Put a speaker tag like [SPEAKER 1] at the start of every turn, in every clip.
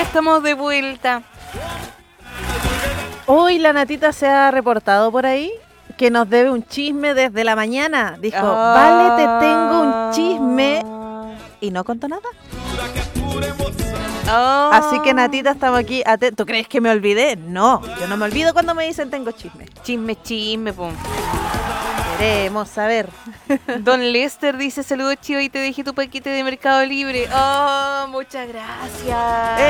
[SPEAKER 1] Estamos de vuelta.
[SPEAKER 2] Hoy la Natita se ha reportado por ahí que nos debe un chisme desde la mañana. Dijo, vale, te tengo un chisme. Y no contó nada. Así que Natita, estamos aquí. ¿Tú crees que me olvidé? No, yo no me olvido cuando me dicen tengo chisme.
[SPEAKER 1] Chisme, pum.
[SPEAKER 2] Queremos saber.
[SPEAKER 1] Don Lester dice, saludos Chivo y te dejé tu paquete de Mercado Libre. Oh, muchas gracias.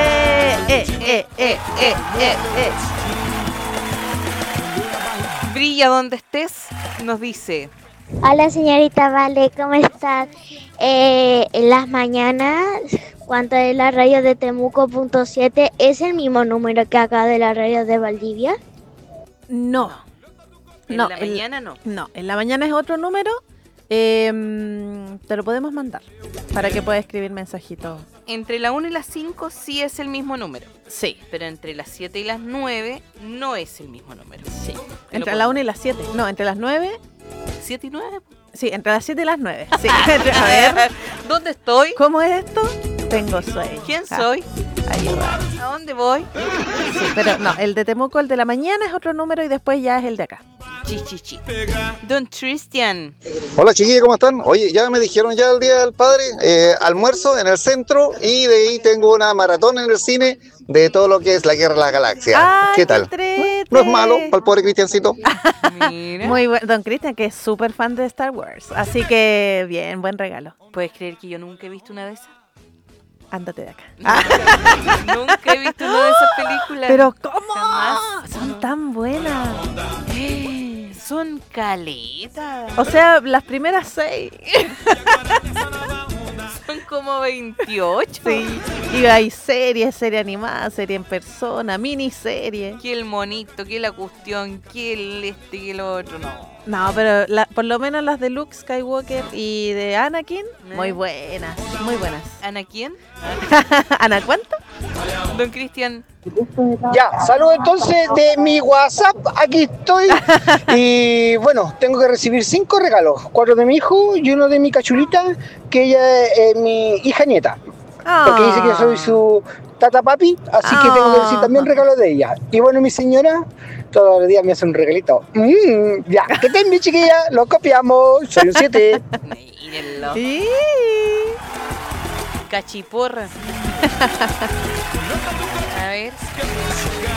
[SPEAKER 1] Brilla donde estés, nos dice.
[SPEAKER 3] Hola señorita Vale, ¿cómo estás? En las mañanas, cuando es la radio de Temuco.7, ¿es el mismo número que acá de la radio de Valdivia?
[SPEAKER 2] No.
[SPEAKER 1] ¿En la mañana no?
[SPEAKER 2] No, en la mañana es otro número. Te lo podemos mandar para que puedas escribir mensajitos.
[SPEAKER 1] Entre la 1 y las 5 sí es el mismo número.
[SPEAKER 2] Sí.
[SPEAKER 1] Pero entre las 7 y las 9 no es el mismo número.
[SPEAKER 2] Sí. Entre la 1 y las 7. No, entre las 9.
[SPEAKER 1] 7 y 9.
[SPEAKER 2] Sí, entre las 7 y las 9. Sí. A ver.
[SPEAKER 1] ¿Dónde estoy?
[SPEAKER 2] ¿Cómo es esto? Tengo sueño.
[SPEAKER 1] ¿Quién soy?
[SPEAKER 2] Ayudar.
[SPEAKER 1] ¿A dónde voy?
[SPEAKER 2] Sí, pero no, el de Temuco, el de la mañana es otro número y después ya es el de acá.
[SPEAKER 1] Chi. Don Christian.
[SPEAKER 4] Hola chiquillos, ¿cómo están? Oye, ya me dijeron ya el Día del Padre, almuerzo en el centro y de ahí tengo una maratón en el cine de todo lo que es la Guerra de la Galaxia.
[SPEAKER 2] ¡Ay,
[SPEAKER 4] ¿qué tal? No es malo para el pobre Cristiancito.
[SPEAKER 1] Mira.
[SPEAKER 2] Muy bueno, Don Cristian, que es súper fan de Star Wars, así que bien, buen regalo.
[SPEAKER 1] ¿Puedes creer que yo nunca he visto una de esas?
[SPEAKER 2] Ándate de acá.
[SPEAKER 1] Nunca he visto una de esas películas.
[SPEAKER 2] Pero ¿cómo?
[SPEAKER 1] Jamás.
[SPEAKER 2] Son tan buenas.
[SPEAKER 1] Son caletas.
[SPEAKER 2] O sea, las primeras 6.
[SPEAKER 1] Son como 28.
[SPEAKER 2] Sí. Y hay serie animada, serie en persona, miniserie.
[SPEAKER 1] Que el monito, que la cuestión, que el que el otro, no.
[SPEAKER 2] No, pero por lo menos las de Luke Skywalker y de Anakin, muy buenas, muy buenas.
[SPEAKER 1] ¿Ana quién?
[SPEAKER 2] ¿Ana cuánto?
[SPEAKER 1] Don Cristian.
[SPEAKER 5] Ya, saludo entonces de mi WhatsApp, aquí estoy. Y bueno, tengo que recibir 5 regalos, 4 de mi hijo y uno de mi cachulita, que ella es mi hija nieta. Porque dice que soy su tata papi, así que tengo que decir también regalos de ella. Y bueno, mi señora todos los días me hace un regalito. Ya, que estén bien chiquilla, lo copiamos, soy un 7.
[SPEAKER 1] Mírenlo.
[SPEAKER 2] Sí.
[SPEAKER 1] Cachiporra. A ver.